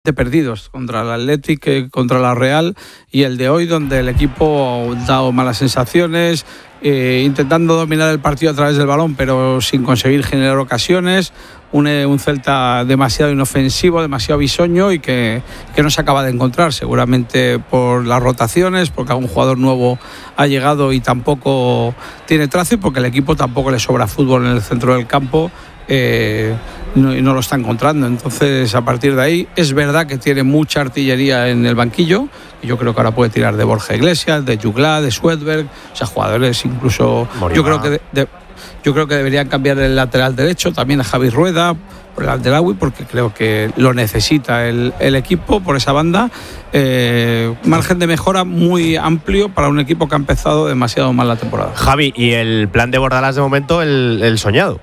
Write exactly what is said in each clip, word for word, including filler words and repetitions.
perdidos contra el Athletic, contra la Real, y el de hoy donde el equipo ha dado malas sensaciones, eh, intentando dominar el partido a través del balón pero sin conseguir generar ocasiones, un, un Celta demasiado inofensivo, demasiado bisoño y que, que no se acaba de encontrar, seguramente por las rotaciones, porque algún jugador nuevo ha llegado y tampoco tiene trazo y porque el equipo tampoco le sobra fútbol en el centro del campo. Eh, no, no lo está encontrando. Entonces, a partir de ahí, es verdad que tiene mucha artillería en el banquillo, y yo creo que ahora puede tirar de Borja Iglesias, de Jugla, de Svedberg, o sea, jugadores incluso. Morima. yo creo que de, de, yo creo que deberían cambiar el lateral derecho también a Javi Rueda por el Abdelawi, porque creo que lo necesita el, el equipo por esa banda. Eh, margen de mejora muy amplio para un equipo que ha empezado demasiado mal la temporada. Javi, y el plan de Bordalás de momento, el, el soñado.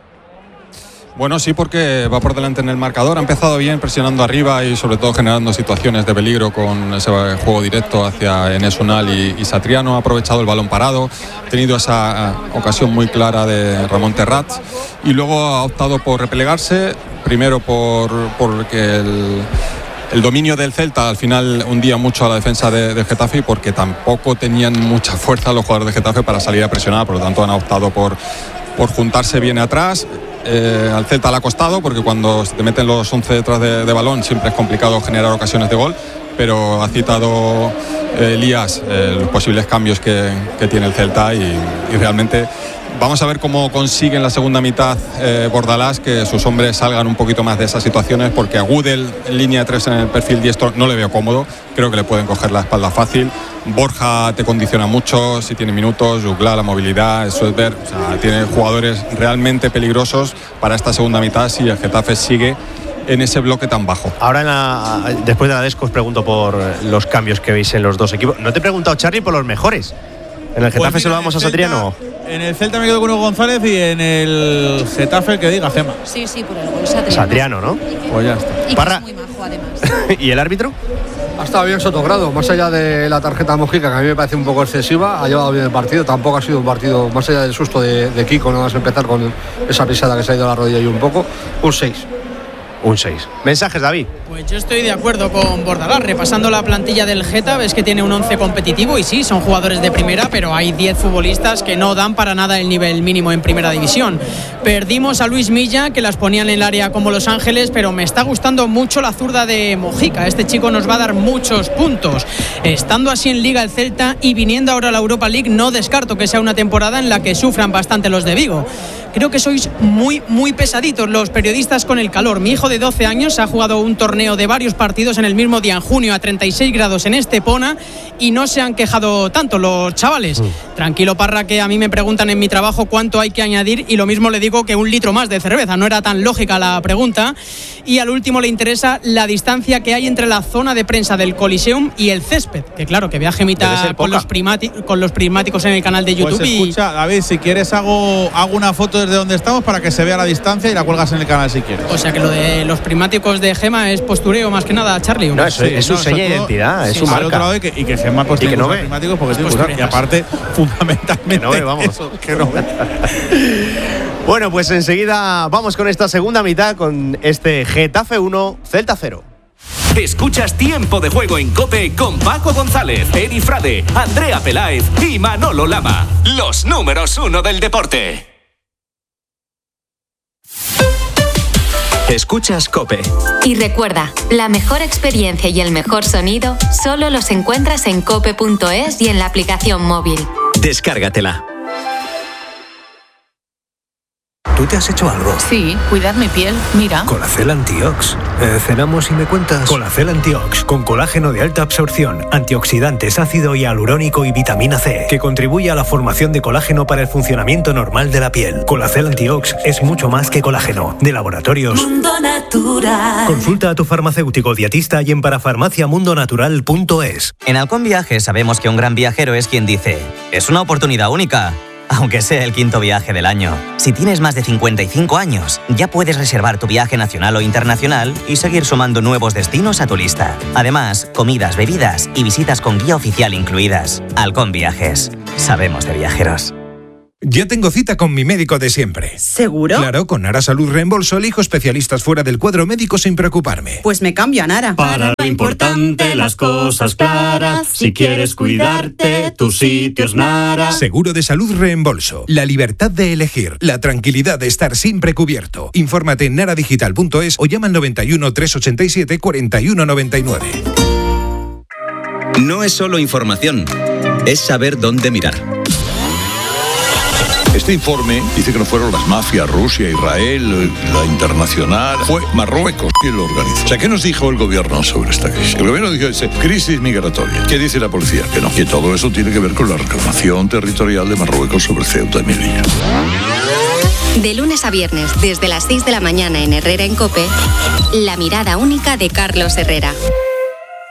Bueno, sí, porque va por delante en el marcador. Ha empezado bien presionando arriba y sobre todo generando situaciones de peligro con ese juego directo hacia Enes Unal y, y Satriano. Ha aprovechado el balón parado, ha tenido esa ocasión muy clara de Ramón Terrats y luego ha optado por replegarse, primero por porque el, el dominio del Celta al final hundía mucho a la defensa de, del Getafe, y porque tampoco tenían mucha fuerza los jugadores de Getafe para salir a presionar, por lo tanto han optado por, por juntarse bien atrás. Eh, al Celta le ha costado, porque cuando se te meten los once detrás de, de balón siempre es complicado generar ocasiones de gol, pero ha citado eh, Elías eh, los posibles cambios que, que tiene el Celta y, y realmente vamos a ver cómo consigue en la segunda mitad eh, Bordalás que sus hombres salgan un poquito más de esas situaciones, porque a Gudel en línea de tres en el perfil diestro no le veo cómodo, creo que le pueden coger la espalda fácil. Borja te condiciona mucho si tiene minutos, Jugla, la movilidad, Svedberg, o sea, tiene jugadores realmente peligrosos para esta segunda mitad si el Getafe sigue en ese bloque tan bajo. Ahora en la, después de la Desco os pregunto por los cambios que veis en los dos equipos. No te he preguntado, Charly, por los mejores. ¿En el Getafe pues se lo damos a Satriano? En el Celta me quedo con Hugo González, y en el Getafe el que diga Gema. Sí, sí, por el gol Satriano. Satriano, ¿no? Pues ya está. Y Parra. es muy majo, además. ¿Y el árbitro? Ha estado bien Sotogrado, más allá de la tarjeta Mojica, que a mí me parece un poco excesiva, ha llevado bien el partido, tampoco ha sido un partido, más allá del susto de, de Kiko, no vas a empezar con esa pisada que se ha ido a la rodilla y un poco, un seis. Un seis. ¿Mensajes, David? Pues yo estoy de acuerdo con Bordalás. Repasando la plantilla del Geta, ves que tiene un once competitivo y sí, son jugadores de primera, pero hay diez futbolistas que no dan para nada el nivel mínimo en primera división. Perdimos a Luis Milla, que las ponían en el área como Los Ángeles, pero me está gustando mucho la zurda de Mojica. Este chico nos va a dar muchos puntos. Estando así en Liga el Celta y viniendo ahora a la Europa League, no descarto que sea una temporada en la que sufran bastante los de Vigo. Creo que sois muy, muy pesaditos los periodistas con el calor. Mi hijo de doce años ha jugado un torneo de varios partidos en el mismo día, en junio, a treinta y seis grados en Estepona, y no se han quejado tanto los chavales. Mm. Tranquilo, Parra, que a mí me preguntan en mi trabajo cuánto hay que añadir, y lo mismo le digo que un litro más de cerveza. No era tan lógica la pregunta. Y al último le interesa la distancia que hay entre la zona de prensa del Coliseum y el césped, que claro, que vea Gemita con los, primati- con los prismáticos en el canal de YouTube. Pues escucha, David, si quieres hago, hago una foto desde donde estamos para que se vea la distancia y la cuelgas en el canal si quieres. O sea que lo de los prismáticos de Gema es postureo más que nada, Charly. No, eso, sí, es su no, seña de identidad, sí, es su sí, marca. Otro lado y que, y que Gema pues tiene que no prismáticos porque tiene postureo. Y aparte, fundamentalmente, que no ve, vamos. Eso, que no ve. Bueno, pues enseguida vamos con esta segunda mitad, con este Getafe uno, Celta cero. Escuchas Tiempo de Juego en COPE con Paco González, Eri Frade, Andrea Peláez y Manolo Lama. Los números uno del deporte. Escuchas COPE. Y recuerda, la mejor experiencia y el mejor sonido solo los encuentras en cope punto es y en la aplicación móvil. Descárgatela. ¿Tú te has hecho algo? Sí, cuidar mi piel, mira. Colacel Antiox. Eh, ¿Cenamos y me cuentas? Colacel Antiox, con colágeno de alta absorción, antioxidantes, ácido hialurónico y vitamina C, que contribuye a la formación de colágeno para el funcionamiento normal de la piel. Colacel Antiox es mucho más que colágeno. De Laboratorios Mundo Natural. Consulta a tu farmacéutico dietista y en parafarmacia mundo natural punto es. En Halcón Viajes sabemos que un gran viajero es quien dice: es una oportunidad única. Aunque sea el quinto viaje del año. Si tienes más de cincuenta y cinco años, ya puedes reservar tu viaje nacional o internacional y seguir sumando nuevos destinos a tu lista. Además, comidas, bebidas y visitas con guía oficial incluidas. Halcón Viajes. Sabemos de viajeros. Ya tengo cita con mi médico de siempre. ¿Seguro? Claro, con Nara Salud Reembolso elijo especialistas fuera del cuadro médico sin preocuparme. Pues me cambio a Nara. Para lo importante, las cosas claras. Si quieres cuidarte, tu sitio es Nara. Seguro de Salud Reembolso. La libertad de elegir. La tranquilidad de estar siempre cubierto. Infórmate en naradigital punto es o llama al noventa y uno, trescientos ochenta y siete, cuarenta y uno noventa y nueve. No es solo información, es saber dónde mirar. Este informe dice que no fueron las mafias, Rusia, Israel, la internacional, fue Marruecos quien lo organizó. O sea, ¿qué nos dijo el gobierno sobre esta crisis? El gobierno dijo, dice, crisis migratoria. ¿Qué dice la policía? Que no, que todo eso tiene que ver con la reclamación territorial de Marruecos sobre Ceuta y Melilla. De lunes a viernes, desde las seis de la mañana en Herrera en COPE, la mirada única de Carlos Herrera.